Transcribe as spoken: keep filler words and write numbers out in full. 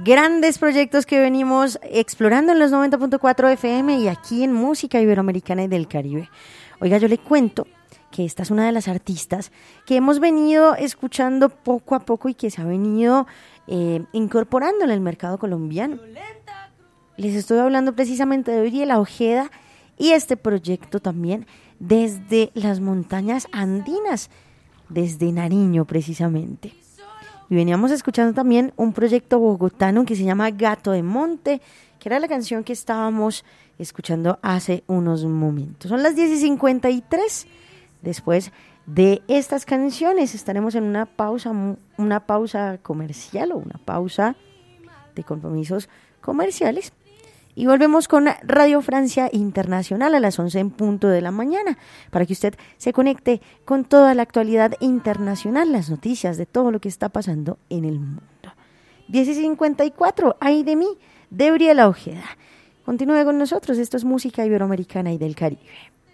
grandes proyectos que venimos explorando en los noventa punto cuatro F M y aquí en Música Iberoamericana y del Caribe. Oiga, yo le cuento que esta es una de las artistas que hemos venido escuchando poco a poco y que se ha venido eh, incorporando en el mercado colombiano. Les estoy hablando precisamente de Gabriela Ojeda y este proyecto también desde las montañas andinas, desde Nariño precisamente. Y veníamos escuchando también un proyecto bogotano que se llama Gato de Monte, que era la canción que estábamos escuchando hace unos momentos. Son las diez y cincuenta y tres. Después de estas canciones estaremos en una pausa, una pausa comercial o una pausa de compromisos comerciales. Y volvemos con Radio Francia Internacional a las once en punto de la mañana para que usted se conecte con toda la actualidad internacional, las noticias de todo lo que está pasando en el mundo. diez y cincuenta y cuatro, Ay de mí, de Gabriela Ojeda. Continúe con nosotros, esto es Música Iberoamericana y del Caribe.